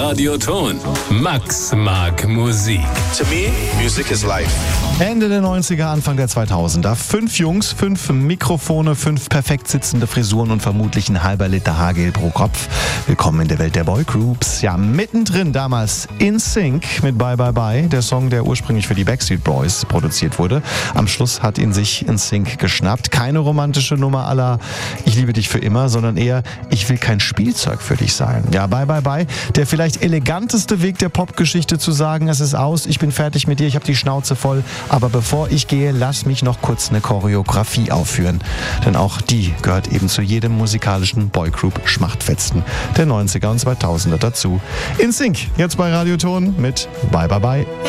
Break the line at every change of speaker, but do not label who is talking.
Radioton. Max mag Musik.
To me, music is life.
Ende der 90er, Anfang der 2000er. 5 Jungs, 5 Mikrofone, 5 perfekt sitzende Frisuren und vermutlich ein halber Liter Haargel pro Kopf. Willkommen in der Welt der Boygroups. Ja, mittendrin damals NSYNC mit Bye Bye Bye, der Song, der ursprünglich für die Backstreet Boys produziert wurde. Am Schluss hat ihn sich NSYNC geschnappt. Keine romantische Nummer à la Ich liebe dich für immer, sondern eher Ich will kein Spielzeug für dich sein. Ja, Bye Bye Bye, der vielleicht eleganteste Weg der Popgeschichte zu sagen, es ist aus, ich bin fertig mit dir, ich habe die Schnauze voll. Aber bevor ich gehe, lass mich noch kurz eine Choreografie aufführen. Denn auch die gehört eben zu jedem musikalischen Boygroup-Schmachtfetzen der 90er und 2000er dazu. NSYNC, jetzt bei Radioton mit Bye Bye Bye.